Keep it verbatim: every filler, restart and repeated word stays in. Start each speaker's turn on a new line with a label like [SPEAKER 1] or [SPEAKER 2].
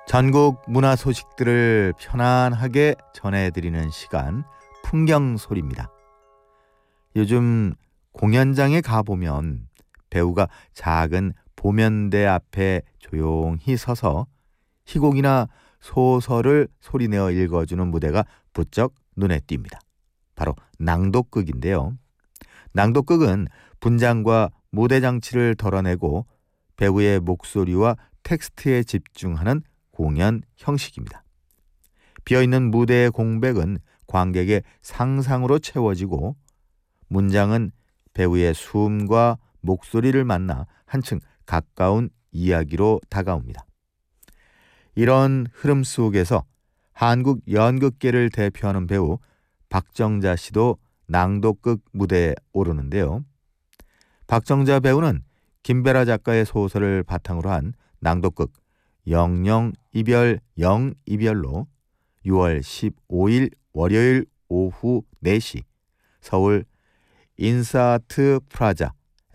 [SPEAKER 1] 전국 문화 소식들을 편안하게 전해드리는 시간, 풍경소리입니다. 요즘 공연장에 가보면 배우가 작은 보면대 앞에 조용히 서서 희곡이나 소설을 소리내어 읽어주는 무대가 부쩍 눈에 띕니다. 바로 낭독극인데요. 낭독극은 분장과 무대 장치를 덜어내고 배우의 목소리와 텍스트에 집중하는 공연 형식입니다. 비어있는 무대의 공백은 관객의 상상으로 채워지고 문장은 배우의 숨과 목소리를 만나 한층 가까운 이야기로 다가옵니다. 이런 흐름 속에서 한국 연극계를 대표하는 배우 박정자 씨도 낭독극 무대에 오르는데요. 박정자 배우는 김배라 작가의 소설을 바탕으로 한 낭독극 영영 이별 영이별로 유월 십오일 월요일 오후 네 시 서울 인사아트 프라자